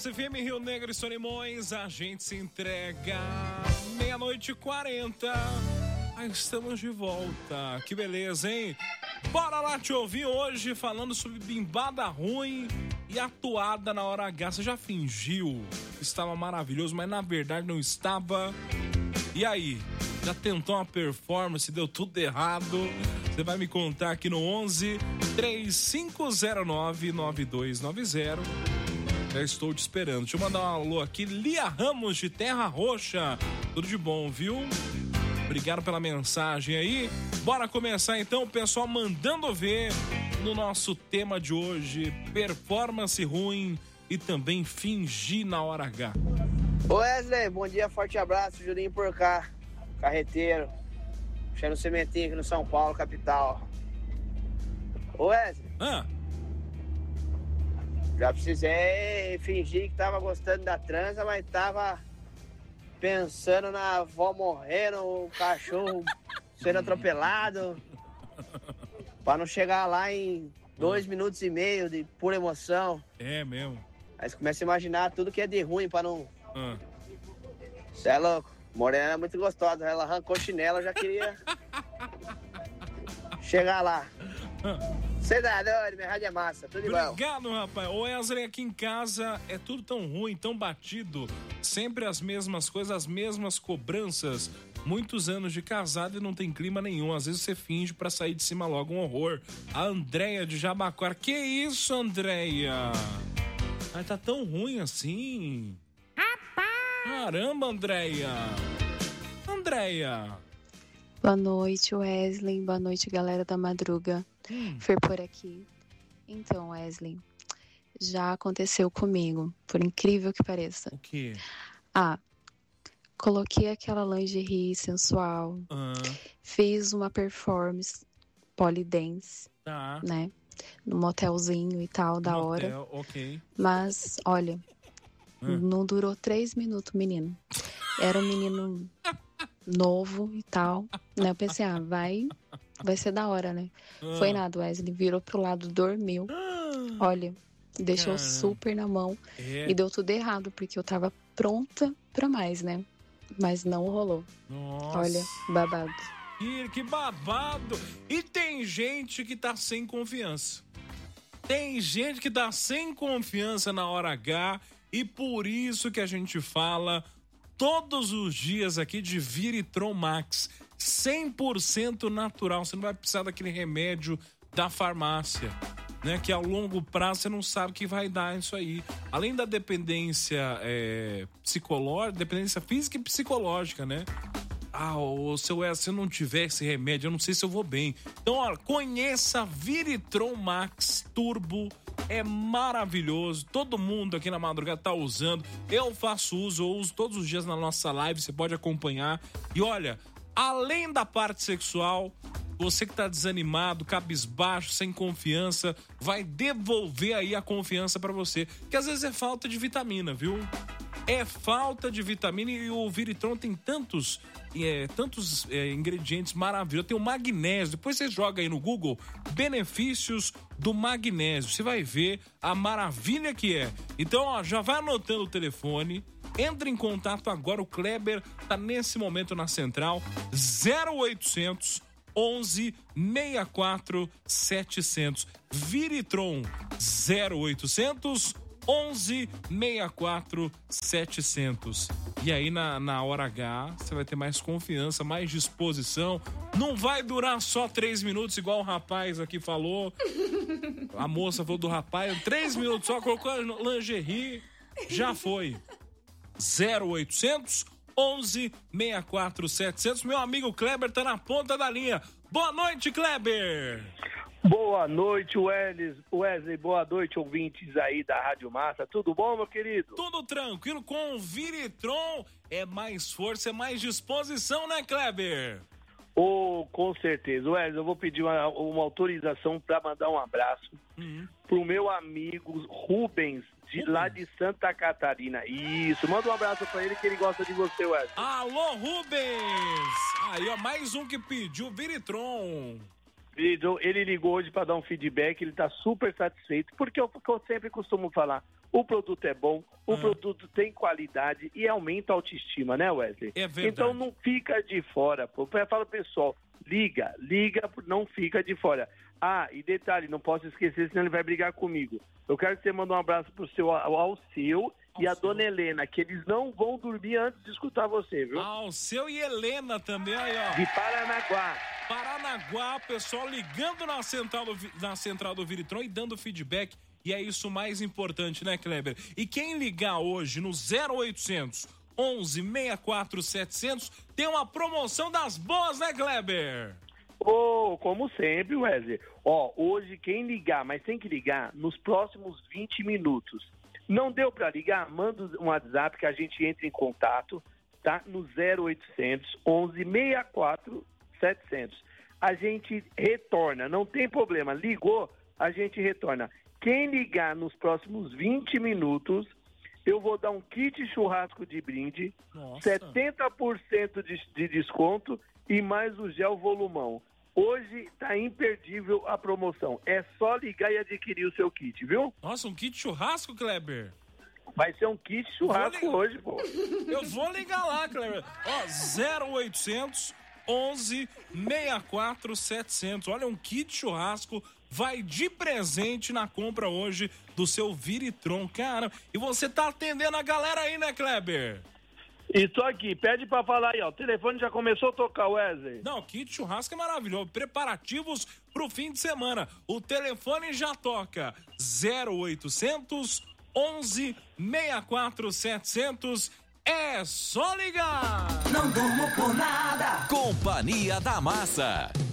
Massa FM, Rio Negro e Solimões, a gente se entrega 00:40. Aí estamos de volta, que beleza, hein? Bora lá te ouvir hoje falando sobre bimbada ruim e atuada na hora H. Você já fingiu que estava maravilhoso, mas na verdade não estava? E aí, já tentou uma performance, deu tudo errado? Você vai me contar aqui no 11 3509 9290. Já estou te esperando. Deixa eu mandar um alô aqui. Lia Ramos de Terra Roxa. Tudo de bom, viu? Obrigado pela mensagem aí. Bora começar então, o pessoal mandando ver no nosso tema de hoje: performance ruim e também fingir na hora H. Ô Wesley, bom dia, forte abraço, Julinho por cá, carreteiro, cheirando sementinho aqui no São Paulo, capital. Ô Wesley, já precisei fingir que tava gostando da transa, mas tava pensando na avó morrendo, o cachorro sendo atropelado, pra não chegar lá em 2 minutos e meio de pura emoção. É mesmo? Aí você começa a imaginar tudo que é de ruim pra não... Você é louco, Morena é muito gostosa, ela arrancou chinelo, eu já queria chegar lá. Você tá doido, minha rádio é massa, tudo de bom. Obrigado, rapaz. O Wesley, aqui em casa é tudo tão ruim, tão batido, sempre as mesmas coisas, as mesmas cobranças. Muitos anos de casado e não tem clima nenhum. Às vezes você finge pra sair de cima logo, um horror. A Andréia de Jabaquara. Que isso, Andréia? Ai, tá tão ruim assim? Caramba, Andréia. Andréia. Boa noite, Wesley. Boa noite, galera da madruga. Fer por aqui. Então, Wesley, já aconteceu comigo, por incrível que pareça. O quê? Coloquei aquela lingerie sensual, fiz uma performance polidense, né? No motelzinho e tal, da hora. Ok. Mas, olha, não durou 3 minutos, menino. Era um menino novo e tal, né? Eu pensei, vai ser da hora, né? Foi nada, Wesley virou pro lado, dormiu. Olha, deixou super na mão e deu tudo errado, porque eu tava pronta pra mais, né? Mas não rolou. Nossa. Olha, babado. Que babado! E tem gente que tá sem confiança. Tem gente que tá sem confiança na hora H e por isso que a gente fala todos os dias aqui de Viritron Max, 100% natural. Você não vai precisar daquele remédio da farmácia, né? Que ao longo prazo você não sabe o que vai dar isso aí. Além da dependência psicológica, dependência física e psicológica, né? Se eu não tiver esse remédio, eu não sei se eu vou bem. Então, olha, conheça Viritron Max Turbo. É maravilhoso, todo mundo aqui na madrugada tá usando. Eu faço uso, eu uso todos os dias na nossa live, você pode acompanhar. E olha, além da parte sexual, você que tá desanimado, cabisbaixo, sem confiança, vai devolver aí a confiança pra você. Que às vezes é falta de vitamina, viu? É falta de vitamina e o Viritron tem tantos ingredientes maravilhosos. Tem o magnésio. Depois você joga aí no Google benefícios do magnésio. Você vai ver a maravilha que é. Então, ó, já vai anotando o telefone. Entre em contato agora. O Kleber tá nesse momento na central. 0800 11 64 700. Viritron 0800 11 64 700. E aí na hora H você vai ter mais confiança, mais disposição. Não vai durar só 3 minutos igual o rapaz aqui falou. A moça falou do rapaz, 3 minutos só, colocou a lingerie, já foi. 0800 11 64 700. Meu amigo Kleber tá na ponta da linha. Boa noite, Kleber. Boa noite, Wesley, boa noite, ouvintes aí da Rádio Massa. Tudo bom, meu querido? Tudo tranquilo, com o Viritron é mais força, é mais disposição, né, Kleber? Com certeza. Wesley, eu vou pedir uma autorização para mandar um abraço pro meu amigo Rubens, lá de Santa Catarina. Isso, manda um abraço pra ele que ele gosta de você, Wesley. Alô, Rubens! Aí, ó, mais um que pediu Viritron. Vitor, ele ligou hoje para dar um feedback, ele está super satisfeito, porque eu sempre costumo falar, o produto é bom, o produto tem qualidade e aumenta a autoestima, né, Wesley? É verdade. Então não fica de fora, pô. Eu falo, pessoal, liga, não fica de fora. Ah, e detalhe, não posso esquecer, senão ele vai brigar comigo. Eu quero que você mande um abraço ao seu e a dona Helena, que eles não vão dormir antes de escutar você, viu? Alceu e Helena também, aí, ó. De Paranaguá. Paranaguá, pessoal ligando na central do Viritron e dando feedback. E é isso o mais importante, né, Kleber? E quem ligar hoje no 0800 11 64 700 tem uma promoção das boas, né, Kleber? Como sempre, Wesley. Hoje quem ligar, mas tem que ligar nos próximos 20 minutos. Não deu para ligar? Manda um WhatsApp que a gente entra em contato, tá? No 0800 11 64 700. A gente retorna, não tem problema. Ligou, a gente retorna. Quem ligar nos próximos 20 minutos, eu vou dar um kit churrasco de brinde, 70% de desconto e mais o gel volumão. Hoje tá imperdível a promoção. É só ligar e adquirir o seu kit, viu? Nossa, um kit churrasco, Kleber? Vai ser um kit churrasco hoje, pô. Eu vou ligar lá, Kleber. 0800 11 64 700. Olha, um kit churrasco vai de presente na compra hoje do seu Viritron, cara. E você tá atendendo a galera aí, né, Kleber? Isso aqui, pede pra falar aí, ó. O telefone já começou a tocar, Wesley. Não, kit churrasco é maravilhoso. Preparativos pro fim de semana. O telefone já toca. 0800 11 64 700. É só ligar. Não durmo por nada. Companhia da Massa.